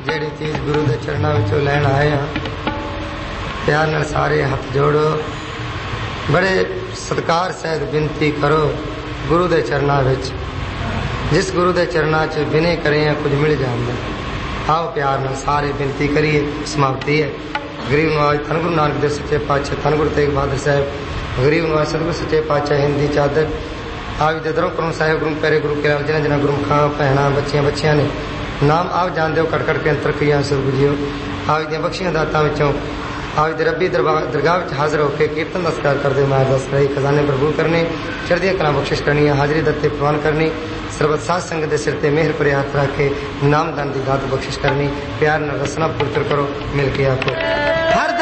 ਜਿਹੜੀ ਚੀਜ਼ ਗੁਰੂ ਦੇ ਚਰਨਾਂ ਵਿੱਚੋਂ ਲੈਣ ਆਏ ਹਾਂ, ਪਿਆਰ ਨਾਲ ਸਾਰੇ ਹੱਥ ਜੋੜੋ, ਬੜੇ ਸਤਿਕਾਰ ਸਹਿਤ ਬੇਨਤੀ ਕਰੋ ਗੁਰੂ ਦੇ ਚਰਨਾਂ ਵਿੱਚ। ਜਿਸ ਗੁਰੂ ਦੇ ਚਰਨਾਂ 'ਚ ਬਿਨੇ ਕਰੇ ਆ ਕੁਝ ਮਿਲ ਜਾਂਦਾ। ਆਓ ਪਿਆਰ ਨਾਲ ਸਾਰੇ ਬੇਨਤੀ ਕਰੀਏ। ਸਮਾਪਤੀ ਹੈ। ਗਰੀਬ ਨਵਾਜ ਧੰਨ ਗੁਰੂ ਨਾਨਕ ਦੇਵ ਸੱਚੇ ਪਾਤਸ਼ਾਹ, ਧੰਨ ਗੁਰੂ ਤੇਗ ਬਹਾਦਰ ਸਾਹਿਬ, ਗਰੀਬ ਨਵਾਜ ਸਤਿਗੁਰੂ ਸੱਚੇ ਪਾਤਸ਼ਾਹ ਹਿੰਦੀ ਚਾਦਰ ਆਪ ਦੇ ਦਰੋਂ ਕਰਮ ਸਾਹਿਬ ਗੁਰੂ ਪਿਆਰੇ ਗੁਰੂ ਕੇ ਜਿਨ੍ਹਾਂ ਜਿਨ੍ਹਾਂ ਗੁਰਮੁਖਾਂ ਭੈਣਾਂ ਬੱਚਿਆਂ ਨੇ ਨਾਮ ਆਪ ਜਾਣਦੇ ਹੋ ਕਟ ਕੇ ਅੰਤਰ ਕਈਆਂ ਸਰਬਜੀਓ ਆਪ ਦੀਆਂ ਬਖਸ਼ੀਆਂ ਦਾਤਾਂ ਵਿੱਚੋਂ ਆਪ ਦੇ ਰੱਬੀ ਦਰਗਾਹ ਵਿੱਚ ਹਾਜ਼ਰ ਹੋ ਕੇ ਕੀਰਤਨ ਦਾ ਸਤਿਕਾਰ ਕਰਦੇ ਮੈਂ ਅਰਦਾਸ ਕਰਾਈ। ਖਜ਼ਾਨੇ ਭਰਪੂਰ ਕਰਨੇ, ਚੜ੍ਹਦੀਆਂ ਕਲਾਂ ਬਖਸ਼ਿਸ਼ ਕਰਨੀ, ਹਾਜ਼ਰੀ ਦਿੱਤੇ ਪ੍ਰਵਾਨ ਕਰਨੀ, ਸਰਬਤ ਸਾਧ ਸੰਗਤ ਦੇ ਸਿਰ ਤੇ ਮਿਹਰ ਭਰੇ ਹੱਥ ਰੱਖ ਕੇ ਨਾਮਦਾਨ ਦੀ ਦਾਤ ਬਖਸ਼ਿਸ਼ ਕਰਨੀ। ਪਿਆਰ ਨਾਲ ਰਸਨਾ ਪੁੱਤਰ ਕਰੋ, ਮਿਲ ਕੇ ਆਖੋ ਹਰ